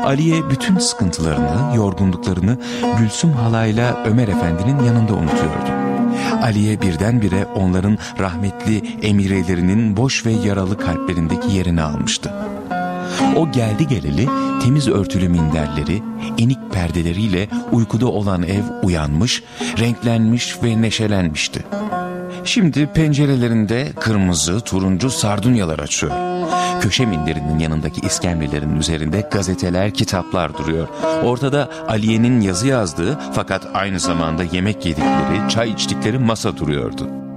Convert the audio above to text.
Aliye bütün sıkıntılarını, yorgunluklarını Gülsüm halayla Ömer Efendi'nin yanında unutuyordu. Aliye birdenbire onların rahmetli emirelerinin boş ve yaralı kalplerindeki yerini almıştı. O geldi geleli temiz örtülü minderleri, enik perdeleriyle uykuda olan ev uyanmış, renklenmiş ve neşelenmişti. Şimdi pencerelerinde kırmızı, turuncu sardunyalar açıyor. Köşe minderinin yanındaki iskemlelerin üzerinde gazeteler, kitaplar duruyor. Ortada Aliye'nin yazı yazdığı fakat aynı zamanda yemek yedikleri, çay içtikleri masa duruyordu.